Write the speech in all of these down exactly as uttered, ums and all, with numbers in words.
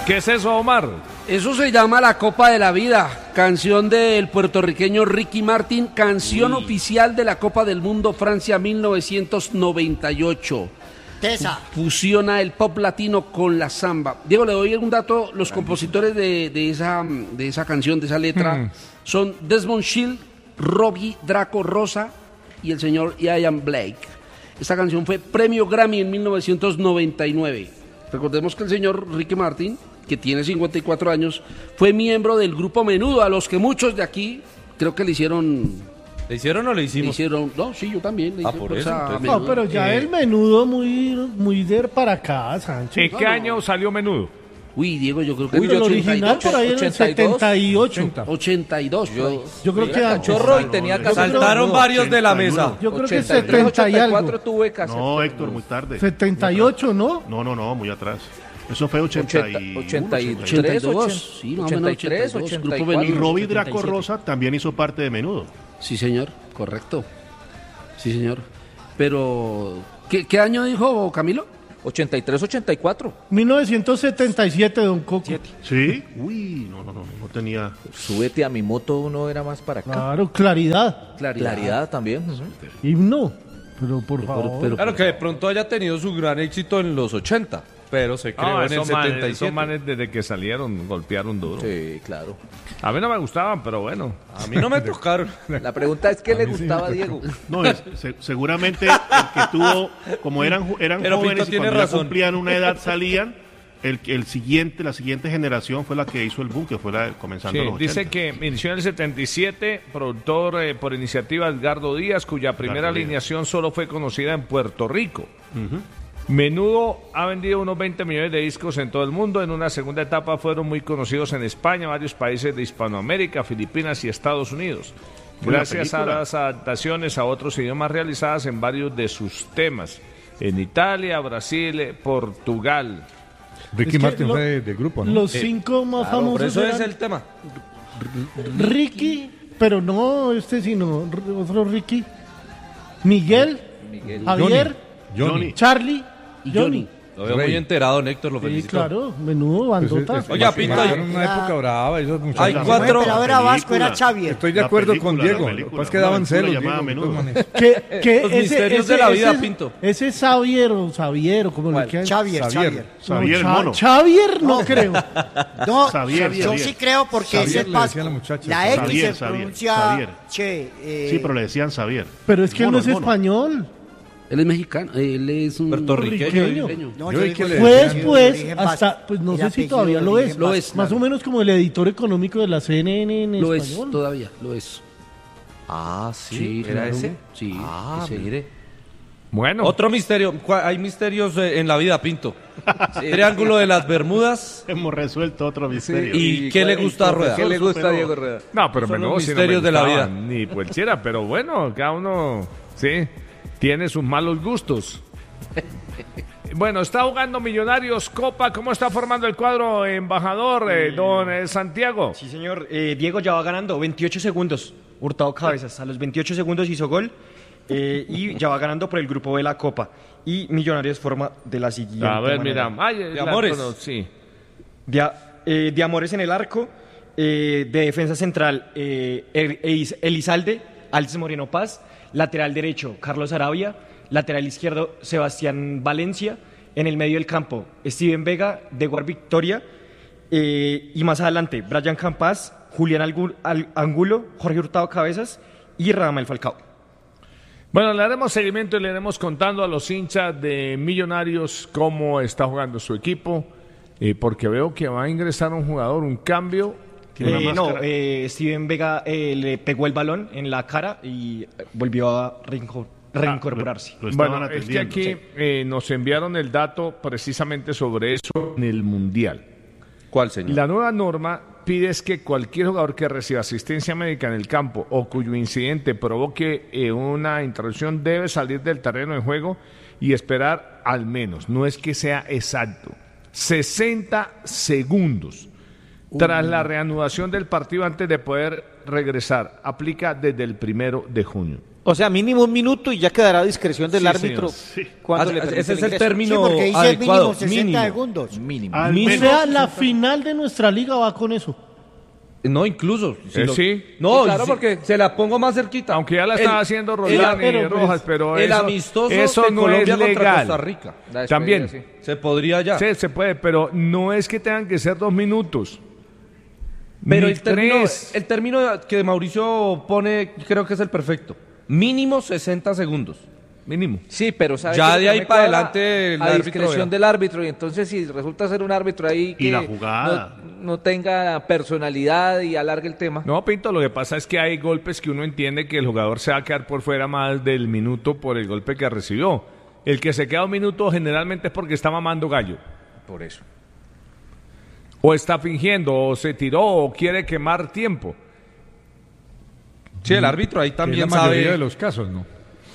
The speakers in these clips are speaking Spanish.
¿Qué es eso, Omar? Eso se llama La Copa de la Vida, canción del puertorriqueño Ricky Martin, canción Uy. oficial de la Copa del Mundo Francia mil novecientos noventa y ocho. Tesa. Fusiona el pop latino con la samba. Diego, le doy un dato, los compositores de, de, esa, de esa canción, de esa letra, hmm. son Desmond Child, Robbie Draco Rosa y el señor Ian Blake. Esta canción fue premio Grammy en mil novecientos noventa y nueve. Recordemos que el señor Ricky Martin, que tiene cincuenta y cuatro años, fue miembro del grupo Menudo, a los que muchos de aquí creo que le hicieron... ¿Le hicieron o le hicimos? Le hicieron, no, sí, yo también. Le ah, por eso. No, pero ya eh. el Menudo muy, muy de para acá, Sánchez. ¿En qué año salió Menudo? Uy, Diego, yo creo que... Uy, el original por ahí en el setenta y ocho. ochenta y dos. Yo, yo creo que... Cachorro y tenía que... Saltaron no, varios de la mesa. Yo creo que setenta y algo. Tuve cassette. No, Héctor, muy tarde. setenta y ocho, ¿no? No, no, no, muy atrás. Eso fue ochenta y uno, ochenta y tres, ochenta y dos, sí, ochenta y tres, ochenta y cuatro. Y Robbie Draco Rosa también hizo parte de Menudo. Sí, señor, correcto. Sí, señor. Pero, ¿qué, qué año dijo Camilo? ochenta y tres, ochenta y cuatro. mil novecientos setenta y siete, don Coco. ¿Siete? ¿Sí? Uy, no, no, no, no tenía... Súbete a mi moto, uno era más para acá. Claro, claridad. Claridad, claridad también. Himno, pero por pero, favor. Pero, pero, claro que de pronto haya tenido su gran éxito en los ochenta. Pero se creó ah, en el setenta y siete. Esos manes desde que salieron golpearon duro. Sí, claro. A mí no me gustaban, pero bueno. A mí no me tocaron. La pregunta es ¿qué le gustaba a Diego? No, es, se, seguramente el que tuvo, como eran, eran jóvenes y cuando ya cumplían una edad salían, el, el siguiente, la siguiente generación fue la que hizo el boom, que fue la comenzando sí, los ochenta. Dice que inició en el setenta y siete, productor eh, por iniciativa Edgardo Díaz, cuya primera Edgardo alineación Díaz. Solo fue conocida en Puerto Rico. Uh-huh. Menudo ha vendido unos veinte millones de discos en todo el mundo. En una segunda etapa fueron muy conocidos en España, varios países de Hispanoamérica, Filipinas y Estados Unidos, gracias a las adaptaciones a otros idiomas realizadas en varios de sus temas, en Italia, Brasil, Portugal. Ricky Martin fue de, de grupo, ¿no? Los cinco eh, más claro, famosos por eso eran... es el tema. Ricky, pero no este sino otro Ricky, Miguel, Miguel. Javier, Johnny, Johnny. Charlie y Johnny. Lo veo muy enterado, Héctor, lo felicito. Sí, claro, menudo, bandota. Pues es, es, Oiga, Pinto, hay una época brava. Esos hay cuatro... El emperador era Vasco, era Xavier. Estoy de acuerdo con Diego. Pues que daban celos. ¿Qué, qué, Los ese, misterios ese, de la vida, ese, Pinto. Ese es Xavier o Xavier, o como le quieran. Xavier, Xavier. Xavier, no, mono. Xavier no creo. No, Xavier, yo Xavier. sí creo porque Xavier ese paso. La, la X Xavier, se pronuncia... Xavier. Che, eh, sí, pero le decían Xavier. Pero es que él no es español. Él es mexicano, él es un puertorriqueño. No, yo yo fue después, hasta, pues no sé si todavía lo es, lo es más claro. o menos como el editor económico de la C N N en lo español. Es, todavía, lo es. Ah, sí, sí ¿era claro. ese? Sí, ah, ese. mire. Bueno. Otro misterio, hay misterios en la vida, Pinto. Sí. Triángulo de las Bermudas. Hemos resuelto otro misterio. ¿Y, ¿Y qué le gusta a Rueda? ¿Qué le gusta a Diego Rueda? No, pero son menudo los si misterios no me de la vida. Ni cualquiera, pero bueno, cada uno, sí, tiene sus malos gustos. Bueno, está jugando Millonarios Copa. ¿Cómo está formando el cuadro, embajador, eh, don eh, Santiago? Sí, señor. Eh, Diego ya va ganando veintiocho segundos. Hurtado Cabezas. A los veintiocho segundos hizo gol. Eh, y ya va ganando por el grupo de la Copa. Y Millonarios forma de la siguiente A ver, manera. mira. Ay, de Amores. No, sí. De, eh, de Amores en el arco. Eh, de defensa central, eh, Elizalde, Alces Moreno Paz. Lateral derecho, Carlos Arabia. Lateral izquierdo, Sebastián Valencia. En el medio del campo, Steven Vega, Deguar Victoria. Eh, y más adelante, Brian Campas, Julián Angulo, Jorge Hurtado Cabezas y Radamel Falcao. Bueno, le haremos seguimiento y le iremos contando a los hinchas de Millonarios cómo está jugando su equipo. Eh, porque veo que va a ingresar un jugador, un cambio. Eh, no, eh, Steven Vega eh, le pegó el balón en la cara y volvió a reincorporarse. reincorporarse. Ah, lo, lo bueno, es que aquí sí. eh, nos enviaron el dato precisamente sobre eso en el Mundial. ¿Cuál, señor? La nueva norma pide es que cualquier jugador que reciba asistencia médica en el campo o cuyo incidente provoque eh, una interrupción debe salir del terreno de juego y esperar al menos, no es que sea exacto, sesenta segundos tras la reanudación del partido antes de poder regresar. Aplica desde el primero de junio. O sea, mínimo un minuto y ya quedará a discreción del Sí, árbitro. señor. Sí. Cuando Ah, le permite ese es el ingreso. término Sí, porque dice adecuado. mínimo sesenta mínimo. segundos. Mínimo. Al O menos- sea, la final de nuestra liga va con eso. No, incluso. si Eh, lo- sí. No, Sí, claro, si- porque- se la pongo más cerquita. Aunque ya la El- estaba haciendo el- Roldán y pero, pues, Rojas, pero el eso, amistoso eso de no Colombia es contra legal. Costa Rica. La despedida, También. sí. Se podría ya. Sí, se puede, pero no es que tengan que ser dos minutos. Pero Ni el término, tres. el término que Mauricio pone, creo que es el perfecto. Mínimo sesenta segundos. Mínimo. Sí, pero ¿sabe Ya qué? de No ahí me para cuadra adelante el a árbitro discreción verá. del árbitro, y entonces si resulta ser un árbitro ahí Y que la jugada. No, no tenga personalidad y alargue el tema. No, Pinto, lo que pasa es que hay golpes que uno entiende que el jugador se va a quedar por fuera más del minuto por el golpe que recibió. El que se queda un minuto generalmente es porque está mamando gallo. Por eso. O está fingiendo, o se tiró, o quiere quemar tiempo. Sí, el árbitro ahí Que es también la mayoría sabe. de los casos, ¿no?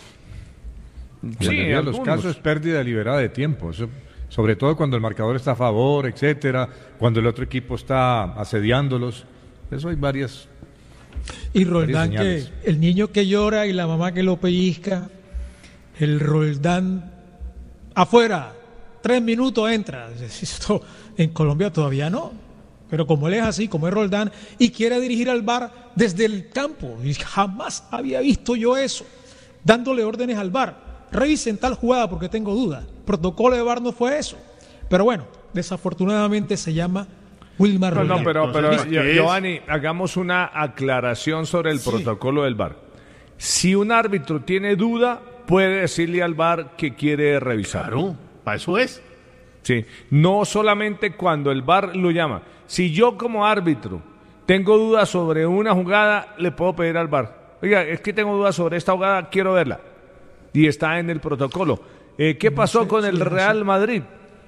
La Sí, mayoría de los algunos. casos es pérdida deliberada de tiempo. Eso- sobre todo cuando el marcador está a favor, etcétera, cuando el otro equipo está asediándolos. Eso hay varias. Y Roldán, que señales. el niño que llora y la mamá que lo pellizca, el Roldán afuera, tres minutos entra. Esto en Colombia todavía no. Pero como él es así, como es Roldán, y quiere dirigir al V A R desde el campo, y jamás había visto yo eso, dándole órdenes al V A R. Revisen tal jugada porque tengo duda. Protocolo de V A R no fue eso. Pero bueno, desafortunadamente se llama Wilmar No, Roldán. no, pero, pero Entonces, Gio- ¿qué es? Giovanni, hagamos una aclaración sobre el protocolo del V A R. Si un árbitro tiene duda, puede decirle al V A R que quiere revisar. Claro, para eso es. Sí, no solamente cuando el V A R lo llama. Si yo como árbitro tengo dudas sobre una jugada, le puedo pedir al V A R. Oiga, es que tengo dudas sobre esta jugada, quiero verla. Y está en el protocolo. Eh, ¿Qué pasó con el Real Madrid?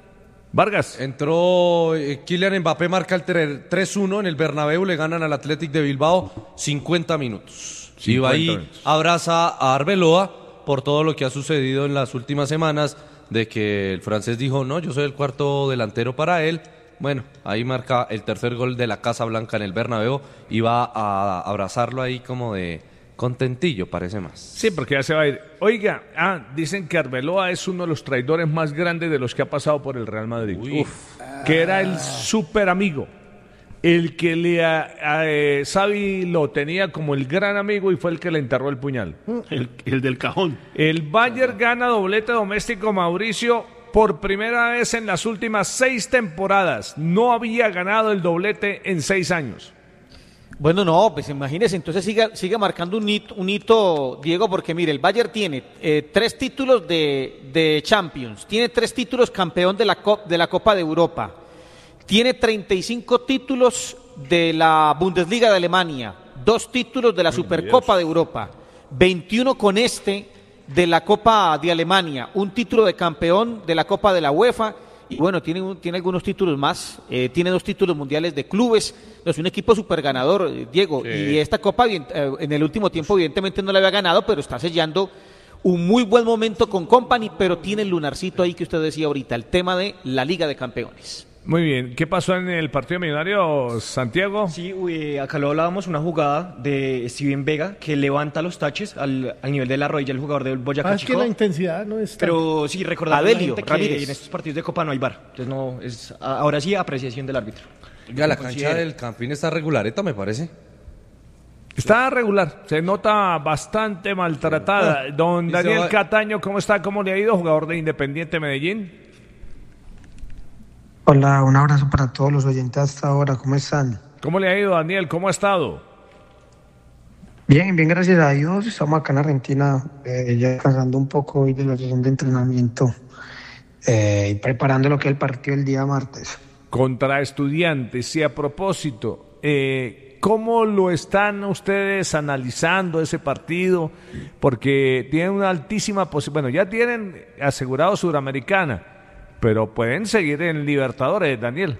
Vargas. Entró eh, Kylian Mbappé, marca el tre- tres uno en el Bernabéu, le ganan al Athletic de Bilbao cincuenta minutos. Y va ahí, minutos. abraza a Arbeloa por todo lo que ha sucedido en las últimas semanas, de que el francés dijo, no, yo soy el cuarto delantero para él. Bueno, ahí marca el tercer gol de la Casa Blanca en el Bernabéu y va a abrazarlo ahí como de contentillo, parece más. Sí, porque ya se va a ir. Oiga, ah, dicen que Arbeloa es uno de los traidores más grandes de los que ha pasado por el Real Madrid. Uf, que era el súper amigo. El que le a, a, eh, Xavi lo tenía como el gran amigo y fue el que le enterró el puñal. El, el del cajón. El Bayern gana doblete doméstico, Mauricio, por primera vez en las últimas seis temporadas. No había ganado el doblete en seis años. Bueno, no, pues imagínese, entonces siga, siga marcando un hito, un hito, Diego, porque mire, el Bayern tiene eh, tres títulos de, de Champions, tiene tres títulos campeón de la, Cop, de la Copa de Europa, tiene treinta y cinco títulos de la Bundesliga de Alemania, dos títulos de la Supercopa de Europa, veintiuno con este de la Copa de Alemania, un título de campeón de la Copa de la UEFA. Y bueno, tiene, un, tiene algunos títulos más, eh, tiene dos títulos mundiales de clubes, es un equipo súper ganador, eh, Diego, Sí. y esta copa eh, en el último tiempo evidentemente no la había ganado, pero está sellando un muy buen momento con Company, pero tiene el lunarcito ahí que usted decía ahorita, el tema de la Liga de Campeones. Muy bien, ¿qué pasó en el partido millonario, Santiago? Sí, uy, acá lo hablábamos, una jugada de Steven Vega que levanta los taches al, al nivel de la rodilla el jugador del Boyacá Ah, es que Chico. la intensidad no es tan- Pero sí, recordar a la Adelio gente que Ramírez. en estos partidos de Copa no hay V A R. Entonces no, es a- ahora sí apreciación del árbitro. Oiga, la cancha Considere. del Campín está regulareta, me parece. Está regular, se nota bastante maltratada. Don Y se Daniel va- Cataño, ¿cómo está? ¿Cómo le ha ido? Jugador de Independiente Medellín. Hola, un abrazo para todos los oyentes hasta ahora, ¿cómo están? ¿Cómo le ha ido, Daniel? ¿Cómo ha estado? Bien, bien, gracias a Dios, estamos acá en Argentina, eh, ya descansando un poco hoy de la sesión de entrenamiento eh, y preparando lo que es el partido el día martes. Contra Estudiantes. Y a propósito, eh, ¿cómo lo están ustedes analizando ese partido? Porque tienen una altísima posibilidad. Bueno, ya tienen asegurado Suramericana, pero pueden seguir en Libertadores, Daniel.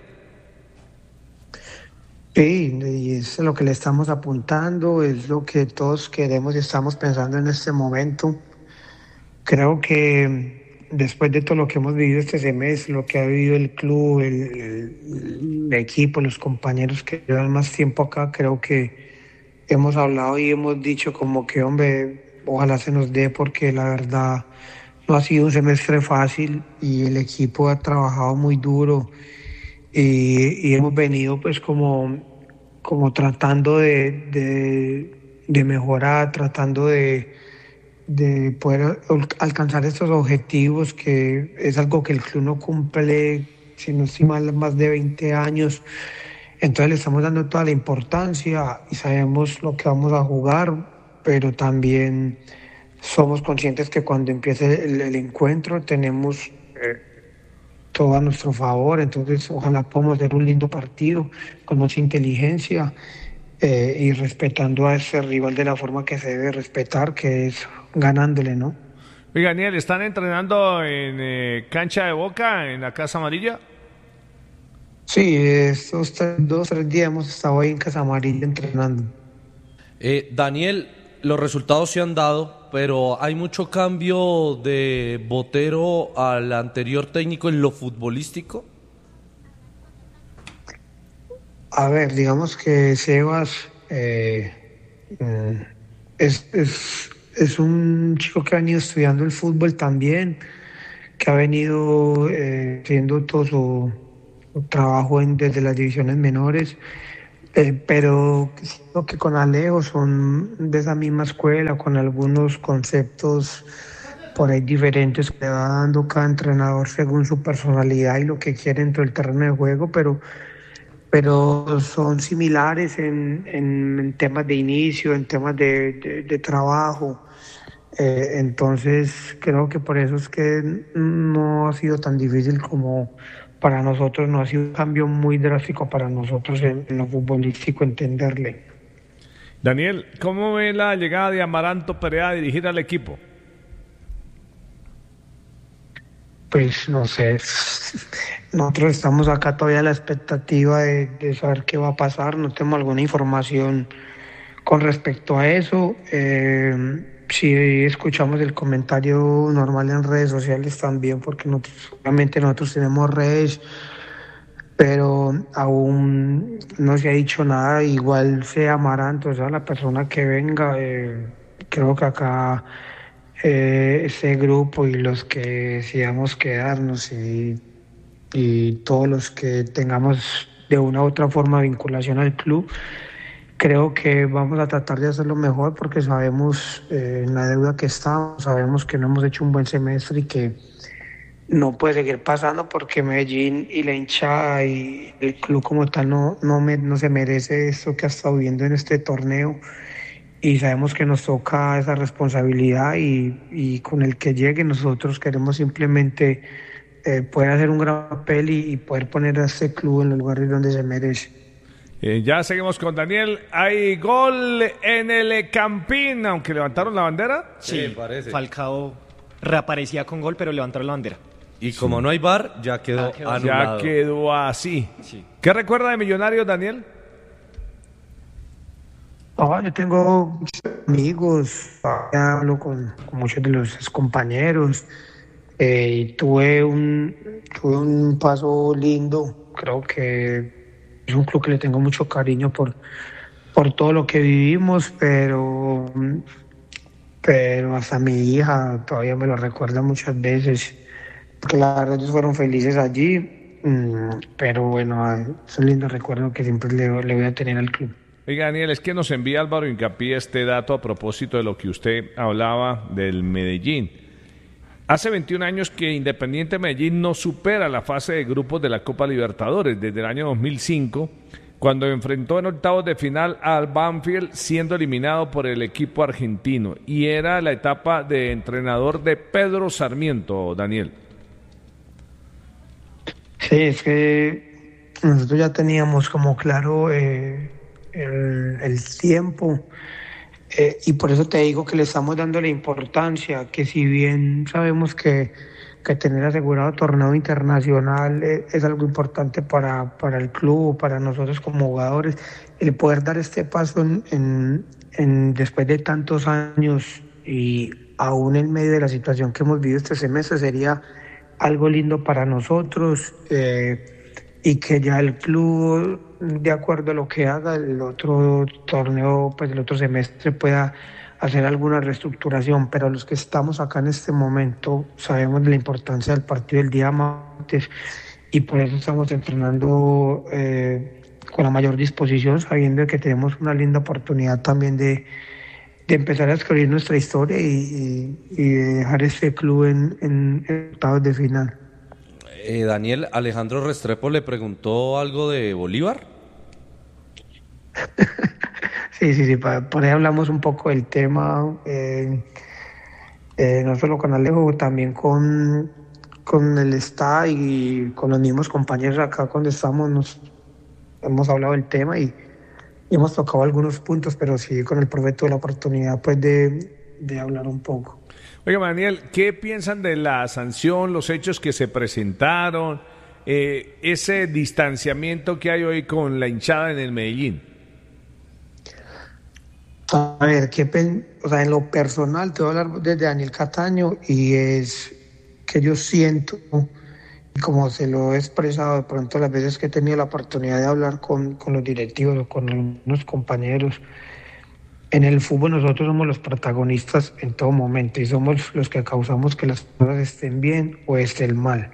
Sí, y es lo que le estamos apuntando, es lo que todos queremos y estamos pensando en este momento. Creo que después de todo lo que hemos vivido este semestre, lo que ha vivido el club, el, el- el equipo, los compañeros que llevan más tiempo acá, creo que hemos hablado y hemos dicho como que, hombre, ojalá se nos dé porque la verdad no ha sido un semestre fácil y el equipo ha trabajado muy duro y, y hemos venido pues como, como tratando de, de, de mejorar, tratando de, de poder alcanzar estos objetivos, que es algo que el club no cumple, si no estoy mal, más de veinte años. Entonces le estamos dando toda la importancia y sabemos lo que vamos a jugar, pero también somos conscientes que cuando empiece el, el encuentro tenemos eh, todo a nuestro favor. Entonces ojalá podamos hacer un lindo partido con mucha inteligencia eh, y respetando a ese rival de la forma que se debe respetar, que es ganándole, ¿no? Oiga, Daniel, ¿están entrenando en eh, cancha de Boca, en la Casa Amarilla? Sí, estos tres, dos, tres días hemos estado ahí en Casa Amarilla entrenando. Eh, Daniel, los resultados se han dado, pero hay mucho cambio de Botero al anterior técnico en lo futbolístico. A ver, digamos que Sebas eh, eh, es, es, es un chico que ha venido estudiando el fútbol también, que ha venido eh, haciendo todo su trabajo en, desde las divisiones menores, eh, pero siento que con Alejo son de esa misma escuela, con algunos conceptos por ahí diferentes que le va dando cada entrenador según su personalidad y lo que quiere dentro del terreno de juego, pero, pero son similares en, en, en temas de inicio, en temas de, de, de trabajo. Eh, entonces creo que por eso es que no ha sido tan difícil como para nosotros, no ha sido un cambio muy drástico para nosotros en, en lo futbolístico entenderle. Daniel, ¿cómo ve la llegada de Amaranto Perea a dirigir al equipo? Pues no sé, nosotros estamos acá todavía a la expectativa de, de saber qué va a pasar, no tenemos alguna información con respecto a eso. Eh, si escuchamos el comentario normal en redes sociales también, porque nosotros, obviamente nosotros tenemos redes, pero aún no se ha dicho nada. Igual sea Amaranto, o sea la persona que venga, eh, creo que acá eh, ese grupo y los que decidamos quedarnos y, y todos los que tengamos de una u otra forma vinculación al club, creo que vamos a tratar de hacerlo mejor porque sabemos eh, en la deuda que estamos, sabemos que no hemos hecho un buen semestre y que no puede seguir pasando porque Medellín y la hinchada y el club como tal no, no, me, no se merece esto que ha estado viviendo en este torneo, y sabemos que nos toca esa responsabilidad y, y con el que llegue nosotros queremos simplemente eh, poder hacer un gran papel y, y poder poner a este club en los lugares donde se merece. Eh, ya seguimos con Daniel. Hay gol en el Campín, aunque levantaron la bandera. Sí, sí, parece. Falcao reaparecía con gol, pero levantaron la bandera. Y como sí. no hay V A R, ya quedó, ah, quedó anulado. Ya quedó así. Sí. ¿Qué recuerda de Millonarios, Daniel? Oh, yo tengo muchos amigos, hablo con, con muchos de los compañeros. Eh, y tuve un, tuve un paso lindo, creo que es un club que le tengo mucho cariño por, por todo lo que vivimos, pero, pero hasta mi hija todavía me lo recuerda muchas veces, porque la verdad ellos fueron felices allí, pero bueno, es un lindo recuerdo que siempre le, le voy a tener al club. Oiga, Daniel, es que nos envía Álvaro Hincapié este dato a propósito de lo que usted hablaba del Medellín. Hace veintiún años que Independiente Medellín no supera la fase de grupos de la Copa Libertadores, desde el año dos mil cinco, cuando enfrentó en octavos de final al Banfield, siendo eliminado por el equipo argentino. Y era la etapa de entrenador de Pedro Sarmiento, Daniel. Sí, es que nosotros ya teníamos como claro eh, el, el tiempo. Eh, y por eso te digo que le estamos dando la importancia, que si bien sabemos que, que tener asegurado torneo internacional es, es algo importante para, para el club, para nosotros como jugadores, el poder dar este paso en, en, en después de tantos años y aún en medio de la situación que hemos vivido este semestre sería algo lindo para nosotros, eh, y que ya el club, de acuerdo a lo que haga el otro torneo, pues el otro semestre pueda hacer alguna reestructuración, pero los que estamos acá en este momento sabemos de la importancia del partido del día martes y por eso estamos entrenando eh, con la mayor disposición, sabiendo que tenemos una linda oportunidad también de, de empezar a escribir nuestra historia y, y, y dejar este club en, en, en octavos de final. Eh, Daniel, Alejandro Restrepo le preguntó algo de Bolívar. Sí, sí, sí, por ahí hablamos un poco del tema, eh, eh, no solo con Alejo, también con, con el staff y con los mismos compañeros acá cuando estamos, nos hemos hablado del tema y, y hemos tocado algunos puntos, pero sí con el profe tuve la oportunidad pues de, de hablar un poco. Oiga, Daniel, ¿qué piensan de la sanción, los hechos que se presentaron, eh, ese distanciamiento que hay hoy con la hinchada en el Medellín? A ver, ¿qué pen... o sea, en lo personal te voy a hablar desde Daniel Cataño y es que yo siento, como se lo he expresado de pronto las veces que he tenido la oportunidad de hablar con, con los directivos o con algunos compañeros, en el fútbol nosotros somos los protagonistas en todo momento y somos los que causamos que las cosas estén bien o estén mal.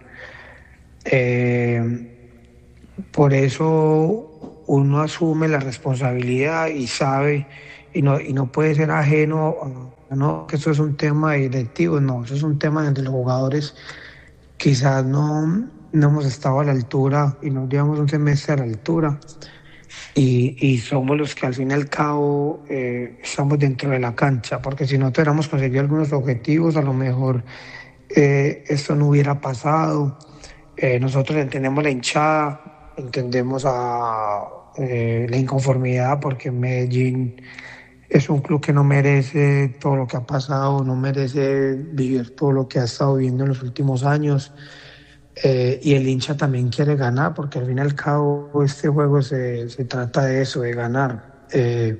Eh, por eso uno asume la responsabilidad y sabe y no, y no puede ser ajeno, no, que eso es un tema directivo, no, eso es un tema donde los jugadores quizás no, no hemos estado a la altura y nos llevamos un semestre a la altura y, y somos los que al fin y al cabo eh, estamos dentro de la cancha, porque si no tuviéramos conseguido algunos objetivos, a lo mejor eh, esto no hubiera pasado. Eh, nosotros entendemos la hinchada, entendemos a, eh, la inconformidad porque Medellín es un club que no merece todo lo que ha pasado, no merece vivir todo lo que ha estado viviendo en los últimos años. Eh, y el hincha también quiere ganar, porque al fin y al cabo este juego se, se trata de eso, de ganar. Eh,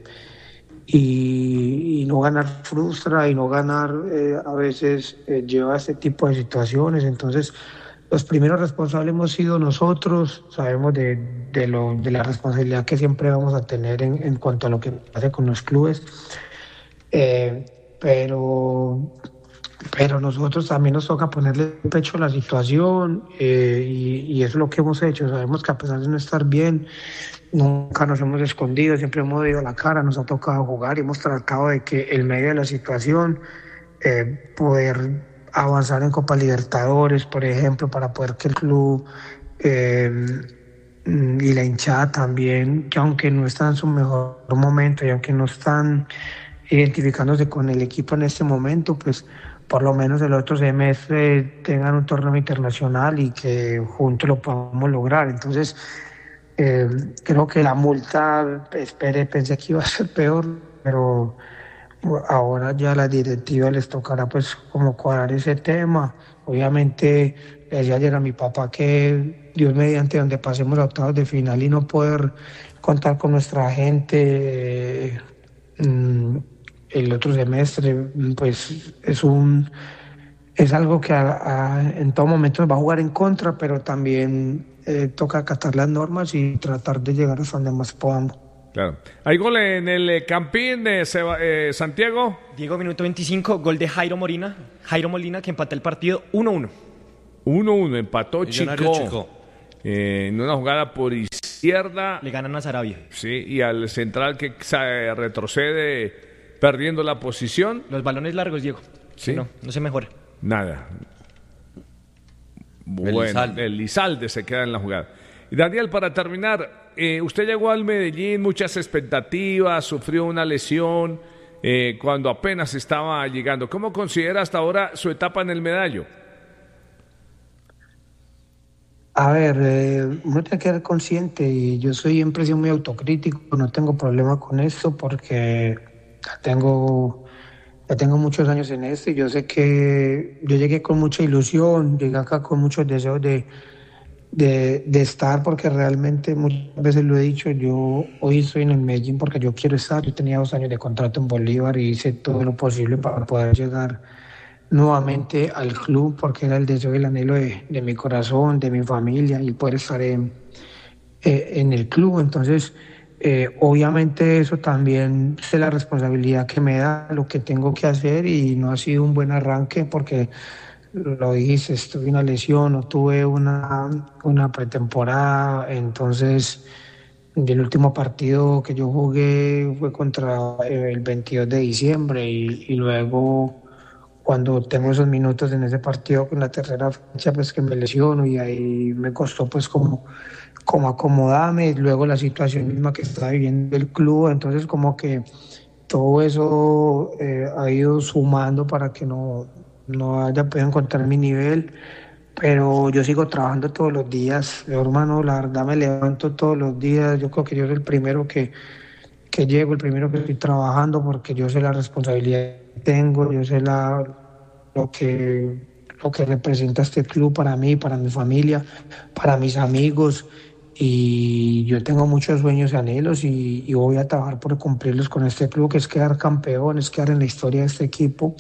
y, y no ganar frustra, y no ganar eh, a veces eh, lleva a este tipo de situaciones. Entonces, los primeros responsables hemos sido nosotros, sabemos de, de, lo, de la responsabilidad que siempre vamos a tener en, en cuanto a lo que pase con los clubes, eh, pero, pero nosotros también nos toca ponerle pecho a la situación eh, y, y eso es lo que hemos hecho. Sabemos que a pesar de no estar bien, nunca nos hemos escondido, siempre hemos ido a la cara, nos ha tocado jugar y hemos tratado de que en medio de la situación eh, poder avanzar en Copa Libertadores, por ejemplo, para poder que el club eh, y la hinchada también, que aunque no están en su mejor momento y aunque no están identificándose con el equipo en este momento, pues por lo menos el otro semestre tengan un torneo internacional y que juntos lo podamos lograr. Entonces, eh, creo que la multa, espere, pensé que iba a ser peor, pero ahora ya a la directiva les tocará pues como cuadrar ese tema. Obviamente ya llega mi papá que Dios mediante donde pasemos a octavos de final y no poder contar con nuestra gente eh, el otro semestre, pues es un es algo que a, a, en todo momento nos va a jugar en contra, pero también eh, toca acatar las normas y tratar de llegar hasta donde más podamos. Claro. ¿Hay gol en el Campín de Seba, eh, Santiago? Diego, minuto veinticinco, gol de Jairo Molina. Jairo Molina que empata el partido uno uno. uno uno, empató Chico. Chico. Eh, en una jugada por izquierda. Le ganan a Sarabia. Sí, y al central que se retrocede perdiendo la posición. Los balones largos, Diego. Sí. No, no se mejora. Nada. Bueno, Elizalde. Elizalde se queda en la jugada. Y Daniel, para terminar... Eh, usted llegó al Medellín, muchas expectativas, sufrió una lesión eh, cuando apenas estaba llegando. ¿Cómo considera hasta ahora su etapa en el Medallo? A ver, eh, uno tiene que ser consciente y yo soy siempre he sido muy autocrítico, no tengo problema con esto porque ya tengo, ya tengo muchos años en esto y yo sé que yo llegué con mucha ilusión, llegué acá con muchos deseos de De, de estar, porque realmente muchas veces lo he dicho, yo hoy estoy en el Medellín porque yo quiero estar. Yo tenía dos años de contrato en Bolívar y hice todo lo posible para poder llegar nuevamente al club porque era el deseo y el anhelo de, de mi corazón, de mi familia y poder estar en, eh, en el club. Entonces Eh, obviamente eso también es la responsabilidad que me da lo que tengo que hacer y no ha sido un buen arranque porque lo dijiste, tuve una lesión, no tuve una, una pretemporada, entonces el último partido que yo jugué fue contra eh, el veintidós de diciembre y, y luego cuando tengo esos minutos en ese partido con la tercera fecha pues que me lesiono y ahí me costó pues como como acomodarme, luego la situación misma que está viviendo el club, entonces como que todo eso eh, ha ido sumando para que no, no haya podido encontrar mi nivel, pero yo sigo trabajando todos los días, yo, hermano, la verdad me levanto todos los días, yo creo que yo soy el primero que, que llego, el primero que estoy trabajando porque yo sé la responsabilidad que tengo, yo sé la, lo que, lo que representa este club para mí, para mi familia, para mis amigos. Y yo tengo muchos sueños y anhelos y, y voy a trabajar por cumplirlos con este club, que es quedar campeón, es quedar en la historia de este equipo.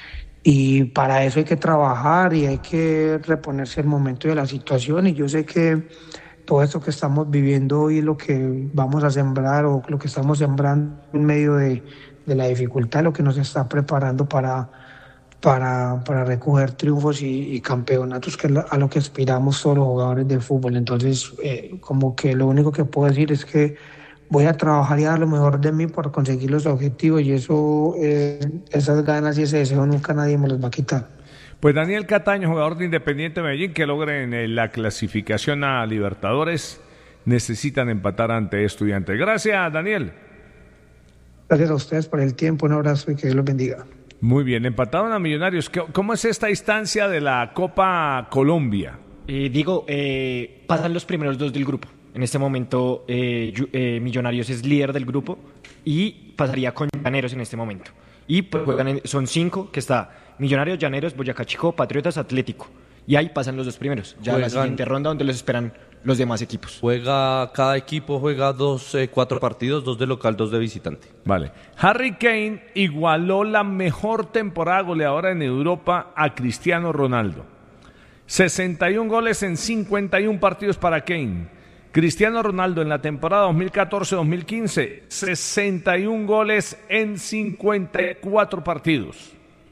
Y para eso hay que trabajar y hay que reponerse el momento de la situación. Y yo sé que todo esto que estamos viviendo hoy es lo que vamos a sembrar o lo que estamos sembrando en medio de, de la dificultad, lo que nos está preparando para... Para, para recoger triunfos y, y campeonatos, que es a lo que aspiramos todos los jugadores de fútbol. Entonces, eh, como que lo único que puedo decir es que voy a trabajar y a dar lo mejor de mí para conseguir los objetivos y eso, eh, esas ganas y ese deseo nunca nadie me los va a quitar. Pues Daniel Cataño, jugador de Independiente Medellín, que logren la clasificación a Libertadores, necesitan empatar ante Estudiantes. Gracias, Daniel. Gracias a ustedes por el tiempo, un abrazo y que Dios los bendiga. Muy bien, empataron a Millonarios. ¿Cómo es esta instancia de la Copa Colombia? Eh, digo, eh, pasan los primeros dos del grupo. En este momento eh, eh, Millonarios es líder del grupo y pasaría con Llaneros en este momento. Y pues juegan en, son cinco, que está Millonarios, Llaneros, Boyacá Chico, Patriotas, Atlético. Y ahí pasan los dos primeros. Ya juegan, la siguiente ronda donde los esperan los demás equipos. Juega, cada equipo juega dos, eh, cuatro partidos, dos de local, dos de visitante. Vale. Harry Kane igualó la mejor temporada goleadora en Europa a Cristiano Ronaldo. sesenta y un goles en cincuenta y un partidos para Kane. Cristiano Ronaldo en la temporada dos mil catorce dos mil quince, sesenta y un goles en cincuenta y cuatro partidos.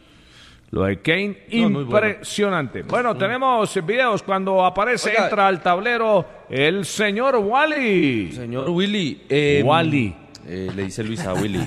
Lo de Kane, no, impresionante. Bueno, bueno, tenemos videos cuando aparece, Oiga, entra al tablero el señor Wally. Señor Willy. Eh, Wally. Eh, le dice Luis a Willy.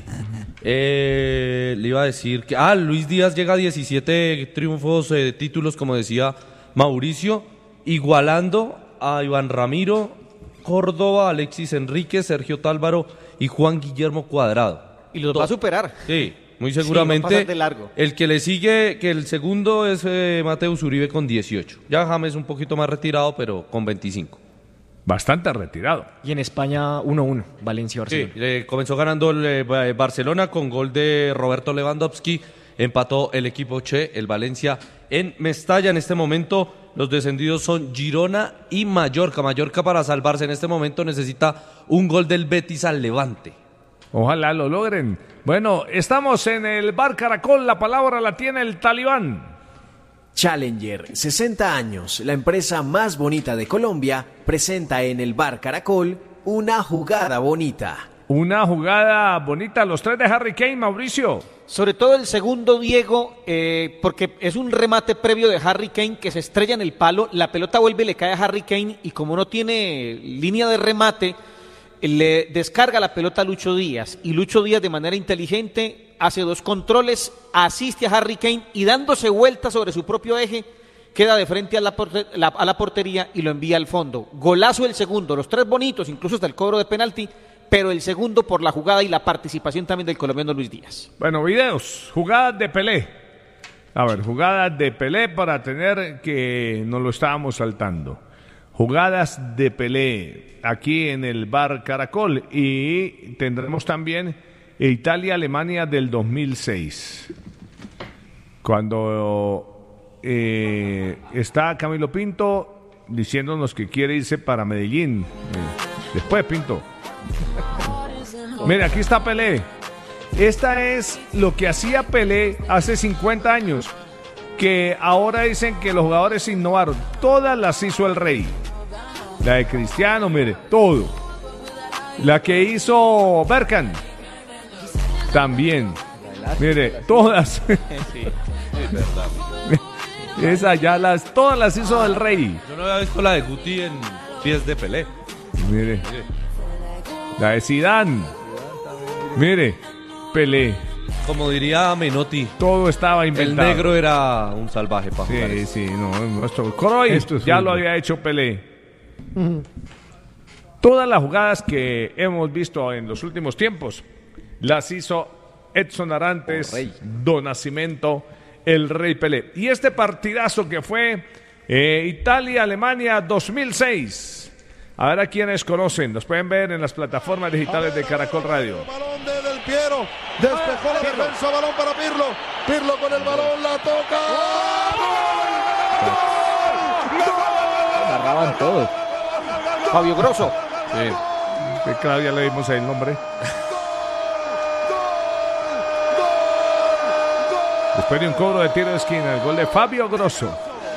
eh, le iba a decir que... Ah, Luis Díaz llega a diecisiete triunfos, eh, títulos, como decía Mauricio, igualando a Iván Ramiro, Córdoba, Alexis Enríquez, Sergio Tálvaro y Juan Guillermo Cuadrado. Y los va a superar. Sí. Muy seguramente, sí, de largo. El que le sigue, que el segundo es eh, Mateus Uribe con dieciocho. Ya James un poquito más retirado, pero con veinticinco. Bastante retirado. Y en España uno uno, Valencia-Barcelona. Sí, eh, comenzó ganando el eh, Barcelona con gol de Roberto Lewandowski. Empató el equipo Che, el Valencia, en Mestalla. En este momento los descendidos son Girona y Mallorca. Mallorca, para salvarse en este momento, necesita un gol del Betis al Levante. Ojalá lo logren. Bueno, estamos en el Bar Caracol, la palabra la tiene el Talibán. Challenger, sesenta años, la empresa más bonita de Colombia, presenta en el Bar Caracol una jugada bonita. Una jugada bonita, los tres de Harry Kane, Mauricio. Sobre todo el segundo, Diego, eh, porque es un remate previo de Harry Kane que se estrella en el palo, la pelota vuelve y le cae a Harry Kane y como no tiene línea de remate, le descarga la pelota a Lucho Díaz y Lucho Díaz de manera inteligente hace dos controles, asiste a Harry Kane y dándose vuelta sobre su propio eje queda de frente a la, porter- la, a la portería y lo envía al fondo. Golazo el segundo, los tres bonitos, incluso hasta el cobro de penalti, pero el segundo por la jugada y la participación también del colombiano Luis Díaz. Bueno, videos, jugadas de Pelé. A ver, jugadas de Pelé para tener que nos lo estábamos saltando. Jugadas de Pelé aquí en el Bar Caracol y tendremos también Italia-Alemania del dos mil seis. Cuando eh, está Camilo Pinto diciéndonos que quiere irse para Medellín. Después, Pinto. Mira, aquí está Pelé. Esta es lo que hacía Pelé hace cincuenta años, que ahora dicen que los jugadores innovaron. Todas las hizo el Rey. La de Cristiano, mire, todo. La que hizo Berkan. También. Mire, todas. Sí, es verdad. Esa ya las, todas las hizo el Rey. Yo no había visto la de Guti en pies de Pelé. Mire. Mire. La de Zidane. Mire, Pelé. Como diría Menotti, todo estaba inventado. El negro era un salvaje para jugar. Sí, sí, no, nuestro Cruyff ya lo había hecho Pelé. Uh-huh. Todas las jugadas que hemos visto en los últimos tiempos las hizo Edson Arantes, Don Nascimento, el Rey Pelé. Y este partidazo que fue eh, Italia-Alemania dos mil seis. A ver a quienes conocen, nos pueden ver en las plataformas digitales de Caracol Radio. Balón de Del Piero, despejó la defensa, balón para Pirlo, Pirlo con el balón, la toca. Agarraban todos. Fabio Grosso. Sí, que cada día le dimos ahí el nombre. Después de un cobro de tiro de esquina, el gol de Fabio Grosso.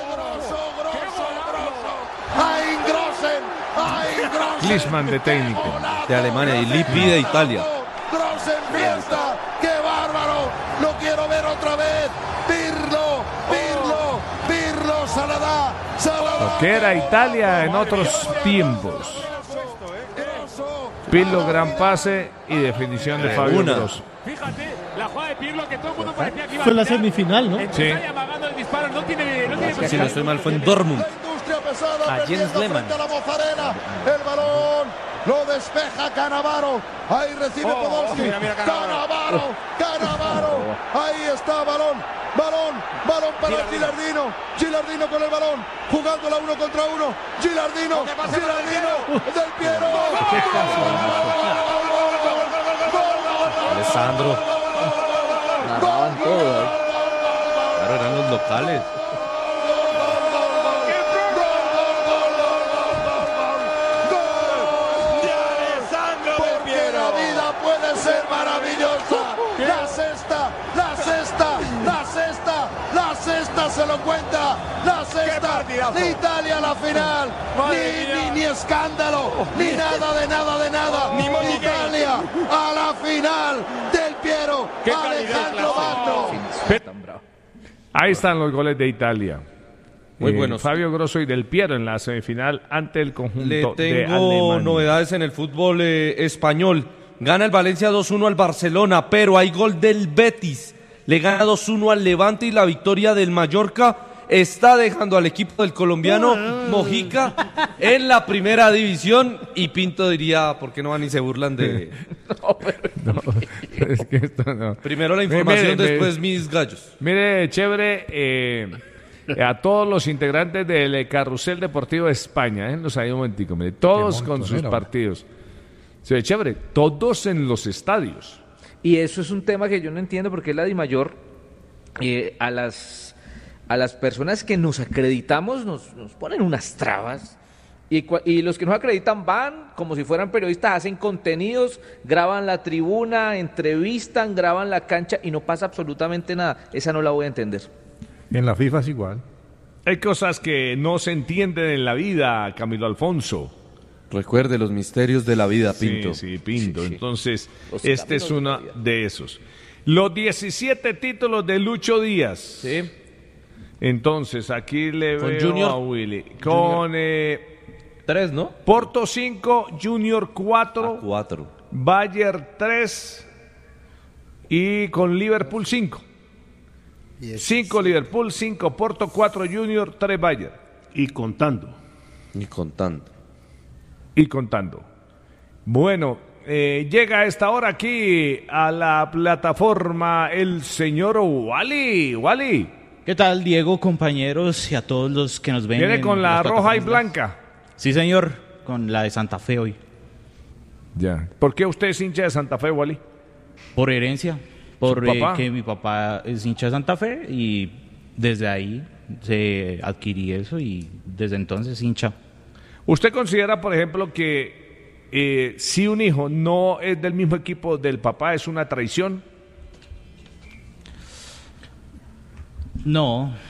Klinsmann de técnico de Alemania y Lippi de Italia. Grosso en fiesta, qué bárbaro, lo quiero ver otra vez. Pirlo, Pirlo, Pirlo, Saladá, Saladá. Lo que era Italia en otros tiempos. Pirlo, gran pase y definición de Fabio Una. Grosso. Fíjate, la jugada de Pirlo que todo el mundo parecía que iba fue la semifinal, ¿no? Sí. amagando el disparo, no tiene, no tiene Si no estoy mal, fue en Dortmund. Pesada, a Jens Lehmann. A la Mozzarella, el balón lo despeja Cannavaro, ahí recibe Oh, Podolski, mira, mira, Cannavaro, Cannavaro, ahí está balón, balón, balón para Gilardino, Gilardino con el balón, jugándola uno contra uno, Gilardino, Gilardino, Del Piero, Alessandro. Narraban todo. Claro, eran los locales. Ser maravillosa, la sexta, la sexta, la sexta, la sexta se lo cuenta, la sexta de Italia a la final, ni, ni, ni escándalo, ni nada de nada de nada, ni Italia a la final, Del Piero, Alejandro Magno. Ahí están los goles de Italia. Muy eh, buenos. Fabio Grosso y Del Piero en la semifinal ante el conjunto Le de tengo Alemania. novedades en el fútbol eh, español. Gana el Valencia dos uno al Barcelona, pero hay gol del Betis. Le gana dos uno al Levante y la victoria del Mallorca está dejando al equipo del colombiano Mojica en la primera división. Y Pinto diría, ¿por qué no van y se burlan de...? No, no, es que esto no. Primero la información, Mire, después mire, mis gallos. Mire, chévere, eh, a todos los integrantes del Carrusel Deportivo de España, eh, nos hay un momentico, mire, todos con sus partidos. Se ve chévere, todos en los estadios. Y eso es un tema que yo no entiendo porque la DIMAYOR eh, a las a las personas que nos acreditamos nos, nos ponen unas trabas y, y los que nos acreditan van como si fueran periodistas, hacen contenidos, graban la tribuna, entrevistan, graban la cancha y no pasa absolutamente nada. Esa no la voy a entender. En la FIFA es igual. Hay cosas que no se entienden en la vida, Camilo Alfonso. Recuerde los misterios de la vida, Pinto. Sí, sí, Pinto. Sí, sí. Entonces, Los este es uno de, de esos. Los diecisiete títulos de Lucho Díaz. Sí. Entonces, aquí le Con veo Junior. a Willy. Con eh, tres, ¿no? Porto cinco, Junior cuatro, cuatro. Bayern tres y con Liverpool cinco. cinco Liverpool, cinco Porto, cuatro Junior, tres Bayern. Y contando. Y contando. Y contando. Bueno, eh, llega a esta hora aquí a la plataforma el señor Wally. Wally. ¿Qué tal, Diego, compañeros y a todos los que nos ven? Viene en con la las roja y plataformas? blanca. Sí, señor, con la de Santa Fe hoy. Ya. ¿Por qué usted es hincha de Santa Fe, Wally? Por herencia, por eh, papá? que mi papá es hincha de Santa Fe y desde ahí se adquirí eso y desde entonces hincha. ¿Usted considera, por ejemplo, que eh, si un hijo no es del mismo equipo del papá, es una traición? No,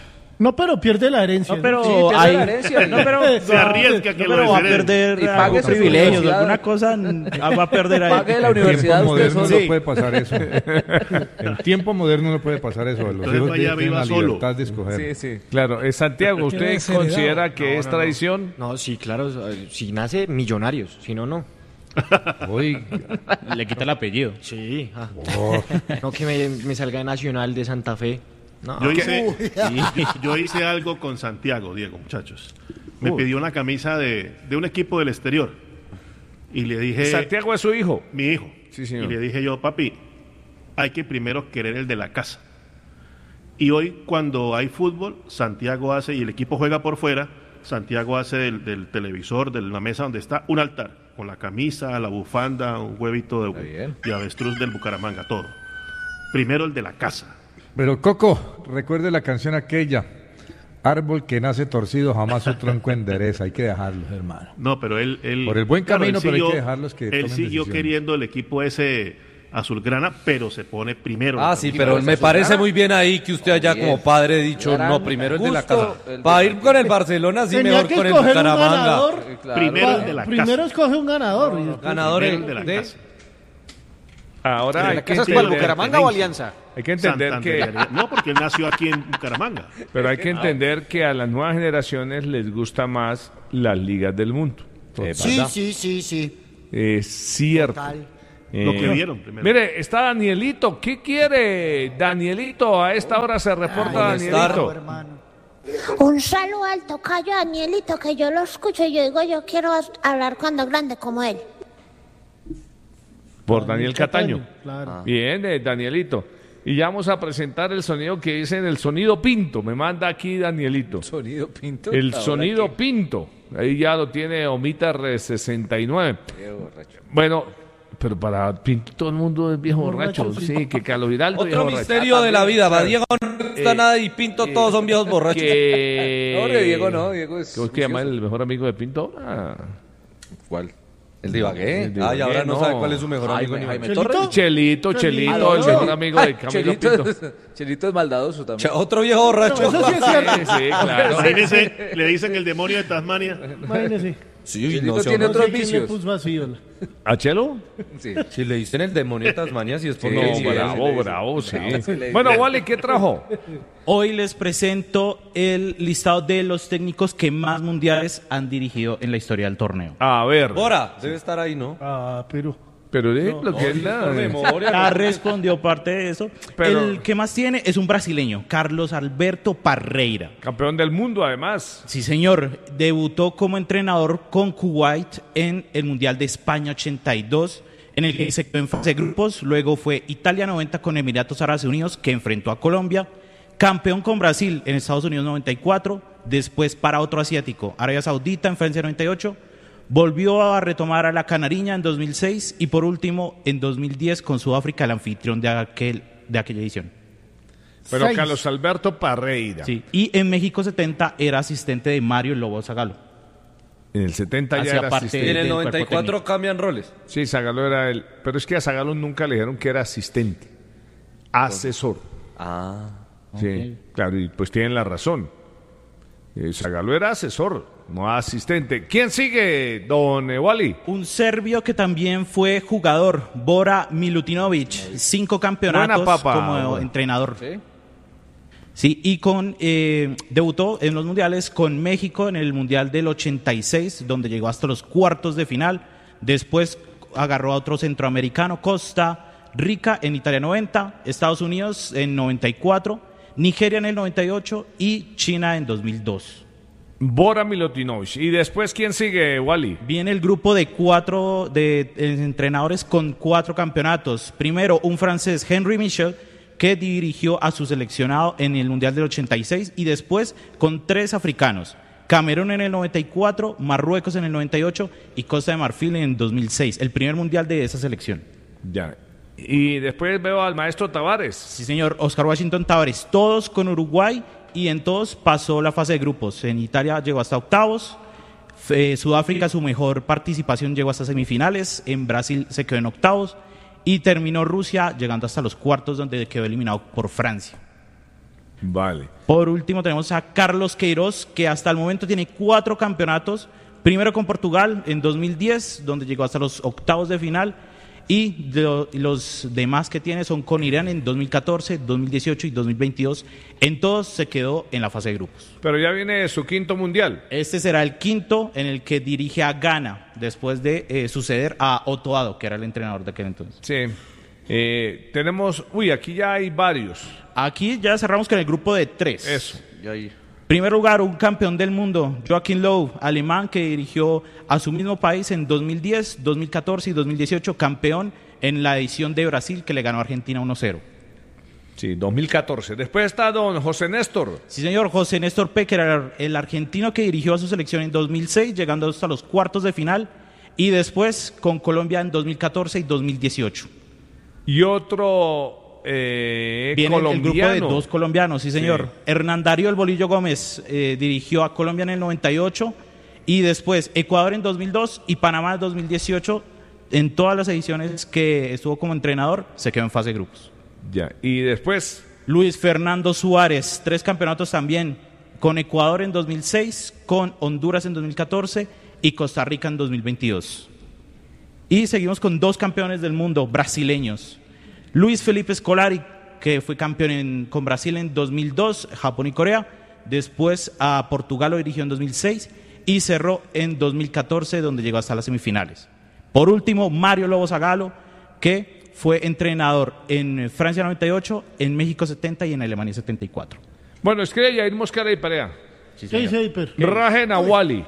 No, pero pierde la herencia. No, pero Sí, pierde hay- la herencia. no, pero Se arriesga que no, lo pero va a deshereden. perder Y pague algún su privilegios, universidad. alguna cosa n- va a perder ahí. Pague la En universidad tiempo usted moderno solo. no puede pasar eso. En tiempo moderno no puede pasar eso. Los Entonces hijos vaya, tienen viva la solo. libertad de escoger. Sí, sí. Claro, eh, Santiago, ¿usted Qué desheredado. considera que No, es no, no. tradición? No, sí, claro. eh, Si nace, millonarios. Si no, no. Hoy, Le quita el apellido. Sí. ah. No que me, me salga de Nacional de Santa Fe. No. Yo hice, Sí. yo hice algo con Santiago, Diego, muchachos. Me Uy. pidió una camisa de, de un equipo del exterior. Y le dije... Santiago es su hijo. Mi hijo. Sí, señor. Y le dije yo, papi, hay que primero querer el de la casa. Y hoy, cuando hay fútbol, Santiago hace, y el equipo juega por fuera, Santiago hace del, del televisor, de la mesa donde está, un altar, con la camisa, la bufanda, un huevito de, de avestruz del Bucaramanga, todo. Primero el de la casa. pero Coco, recuerde la canción aquella. Árbol que nace torcido jamás su tronco endereza. Hay que dejarlos, hermano. No, pero él... él Por el buen claro, camino, él pero hay siguió- que dejarlos que Él tomen siguió decisiones. queriendo el equipo ese azulgrana, pero se pone primero. Ah, la sí, camisa. pero me parece muy bien ahí que usted haya como padre dicho, Gran no, primero el de la casa. gusto, el de Para ir Santiago. con el Barcelona, sí, Tenía mejor que con el escoger un Bucaramanga. ganador. Eh, claro. Primero Pa- el de la Primero casa. escoge un ganador. y después- Ganador Primero el el de la de... casa. Ahora ¿De hay la que casa es cuál, entender, Bucaramanga o Alianza? hay que entender que, Santander. No, porque él nació aquí en Bucaramanga. pero hay que entender que a las nuevas generaciones les gusta más las ligas del mundo. Sí, sí, sí, sí. Es cierto. Total. Eh, Lo que vieron primero. Mire, está Danielito. ¿Qué quiere Danielito? A esta hora se reporta Molestar. Danielito. Hermano. Un saludo al tocayo Danielito, que yo lo escucho y yo digo, yo quiero hablar cuando grande como él. Por Daniel Cataño. Claro. Bien, eh, Danielito. Y ya vamos a presentar el sonido que dicen el sonido Pinto. Me manda aquí Danielito. Sonido Pinto. El Ahora sonido que- Pinto. Ahí ya lo tiene Omita sesenta y nueve. Qué borracho. Bueno, pero para Pinto todo el mundo es viejo borracho. Borracho, sí. Sí, que Carlos Giraldo es Otro viejo misterio borracho. de la vida, va Claro. Diego no está Eh, nada y Pinto, todos son viejos borrachos. Que... No, hombre, Diego no, Diego es ¿Cómo es que llama juicioso. el mejor amigo de Pinto? Ah, ¿Cuál? ¿El de Ibagué? El de Ah, y ahora Ibagué, no no. sabe cuál es su mejor Jaime, amigo. ni Jaime Ibagué. Torres. Chelito, Chelito, Ah, el no. mejor amigo de Ay, Camilo Chelito, Pinto. es- Chelito es maldadoso también. Cha- Otro viejo borracho. Eso sí es cierto. Sí, sí, claro. Imagínense, le dicen el demonio de Tasmania. Imagínese. Sí, Chelito no, se tiene honra. otros ¿Quién le vicios. puso así? hola? ¿A Chelo? Sí. Si le dicen el demonio de Tasmania, si es por Sí, no sí, bravo, bravo, sí. sí. Bueno, Wally, ¿qué trajo? Hoy les presento el listado de los técnicos que más mundiales han dirigido en la historia del torneo. A ver. Bora, debe estar ahí, ¿no? Ah, pero. Pero de lo que es Por la... memoria. Ya respondió parte de eso. Pero- El que más tiene es un brasileño, Carlos Alberto Parreira. Campeón del mundo, además. Sí, señor. Debutó como entrenador con Kuwait en el Mundial de España ochenta y dos, en el que se quedó en fase de grupos. Luego fue Italia noventa con Emiratos Árabes Unidos, que enfrentó a Colombia. Campeón con Brasil en Estados Unidos noventa y cuatro. Después para otro asiático, Arabia Saudita en Francia noventa y ocho. Volvió a retomar a la Canariña en dos mil seis. Y por último, en dos mil diez con Sudáfrica, el anfitrión de, aquel, de aquella edición. Pero Seis. Carlos Alberto Parreira. Sí. Y en México setenta era asistente de Mario Lobo Zagalo. En el setenta ya Hacía era parte Y asistente. en el del noventa y cuerpo cuatro técnico. cambian roles. Sí, Zagalo era él. Pero es que a Zagalo nunca le dijeron que era asistente. Asesor. Ah. Sí, claro, y pues tienen la razón. Eh, Zagalo era asesor, no asistente. ¿Quién sigue, don eh, Wally? Un serbio que también fue jugador, Bora Milutinovic, cinco campeonatos Buena papa, como Bora. entrenador. ¿Sí? Sí, y con eh, debutó en los mundiales con México en el Mundial del ochenta y seis, donde llegó hasta los cuartos de final. Después agarró a otro centroamericano, Costa Rica en Italia noventa, Estados Unidos en noventa y cuatro, Nigeria en el noventa y ocho y China en dos mil dos. Bora Milutinovic. ¿Y después quién sigue, Wally? Viene el grupo de cuatro de, eh, entrenadores con cuatro campeonatos. Primero, un francés, Henry Michel, que dirigió a su seleccionado en el Mundial del ochenta y seis, y después con tres africanos, Camerún en el noventa y cuatro, Marruecos en el noventa y ocho y Costa de Marfil en el dos mil seis, el primer Mundial de esa selección. Ya. Y después veo al maestro Tavares. Sí, señor, Oscar Washington Tavares, todos con Uruguay, y en todos pasó la fase de grupos. En Italia llegó hasta octavos, eh, Sudáfrica su mejor participación llegó hasta semifinales, en Brasil se quedó en octavos, y terminó Rusia llegando hasta los cuartos, donde quedó eliminado por Francia. Vale. Por último tenemos a Carlos Queiroz, que hasta el momento tiene cuatro campeonatos. Primero con Portugal en dos mil diez, donde llegó hasta los octavos de final. Y de, los demás que tiene son con Irán en dos mil catorce, dos mil dieciocho y dos mil veintidós. En todos se quedó en la fase de grupos. Pero ya viene su quinto mundial. Este será el quinto en el que dirige a Ghana, después de eh, suceder a Otto Addo, que era el entrenador de aquel entonces. Sí. Eh, tenemos, uy, aquí ya hay varios. Aquí ya cerramos con el grupo de tres. Eso. Y ahí. Primer lugar, un campeón del mundo, Joachim Löw, alemán, que dirigió a su mismo país en dos mil diez, dos mil catorce y dos mil dieciocho, campeón en la edición de Brasil, que le ganó a Argentina uno cero. Sí, dos mil catorce. Después está don José Néstor. Sí, señor, José Néstor Pecker, era el argentino que dirigió a su selección en dos mil seis, llegando hasta los cuartos de final, y después con Colombia en dos mil catorce y dos mil dieciocho. Y otro... Eh, Viene colombiano. el grupo de dos colombianos, sí señor. Sí. Hernán Darío El Bolillo Gómez eh, dirigió a Colombia en el noventa y ocho y después Ecuador en dos mil dos y Panamá en dos mil dieciocho. En todas las ediciones que estuvo como entrenador se quedó en fase de grupos. Ya, y después Luis Fernando Suárez, tres campeonatos también, con Ecuador en dos mil seis, con Honduras en dos mil catorce y Costa Rica en dos mil veintidós. Y seguimos con dos campeones del mundo brasileños. Luis Felipe Scolari, que fue campeón en, con Brasil en dos mil dos, Japón y Corea. Después a Portugal lo dirigió en dos mil seis y cerró en dos mil catorce, donde llegó hasta las semifinales. Por último, Mario Lobo Zagallo, que fue entrenador en Francia noventa y ocho, en México setenta y en Alemania setenta y cuatro. Bueno, escribe Yair Mosquera y Perea. Sí, ¿qué dice Hiper? Rajen a Wally.